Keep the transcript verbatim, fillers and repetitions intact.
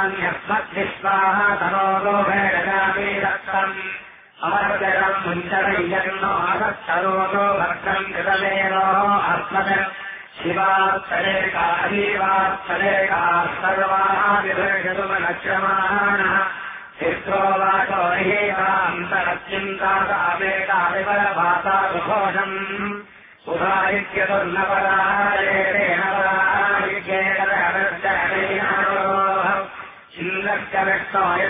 न्यस्मद्विश्वाः तनोलो भेदगामि रक्तम् अमर्जरम् मुञ्चरयन्नो अगच्छरोलो भक्तम् कृतमेनो अस्मत् शिवात्तरेका अजीवात्तरेका सर्वाः विभर्षतुमनक्षमाणः चित्रो वाचो निहेतान्तरचिन्ताकामेकाविवरभासा सुघोषम् उदाहित्यदुर्नपरायेन परायिज्ञेन चिन्दस्य विष्णोय